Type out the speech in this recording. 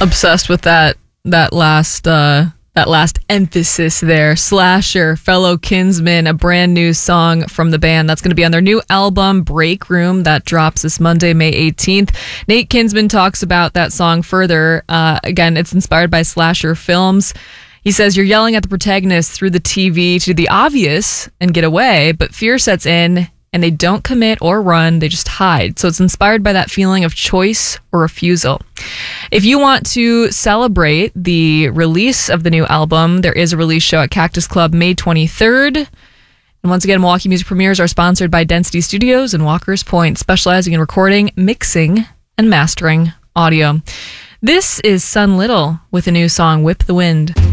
Obsessed with that last emphasis there. Slasher, Fellow Kinsman, a brand new song from the band that's going to be on their new album Break Room that drops this Monday, May 18th. Nate Kinsman talks about that song further. Again, it's inspired by slasher films. He says, you're yelling at the protagonist through the TV to do the obvious and get away, but fear sets in and they don't commit or run, they just hide. So it's inspired by that feeling of choice or refusal. If you want to celebrate the release of the new album, there is a release show at Cactus Club May 23rd. And once again, Milwaukee Music Premieres are sponsored by Density Studios and Walker's Point, specializing in recording, mixing, and mastering audio. This is Sun Little with a new song, Whip the Wind.